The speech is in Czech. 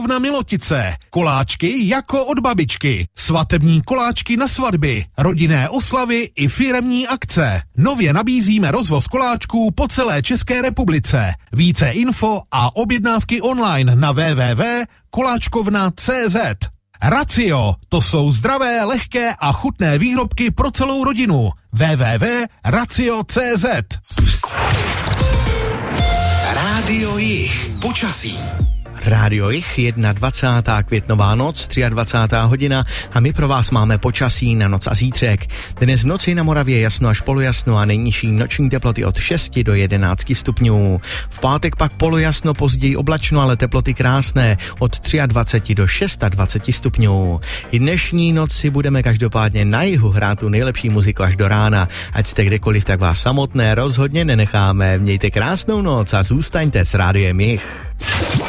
na Milotice. Koláčky jako od babičky. Svatební koláčky na svatby, rodinné oslavy i firemní akce. Nově nabízíme rozvoz koláčků po celé České republice. Více info a objednávky online na www.koláčkovna.cz. Racio, to jsou zdravé, lehké a chutné výrobky pro celou rodinu. www.racio.cz. Rádio Jich. Počasí. Rádio Jich, 21. květnová noc, 23. hodina a my pro vás máme počasí na noc a zítřek. Dnes v noci na Moravě jasno až polojasno a nejnižší noční teploty od 6 do 11 stupňů. V pátek pak polojasno, později oblačno, ale teploty krásné od 23 do 26 stupňů. I dnešní noc si budeme každopádně na jihu hrát tu nejlepší muziku až do rána. Ať jste kdekoliv, tak vás samotné rozhodně nenecháme. Mějte krásnou noc a zůstaňte s Rádiem Jich.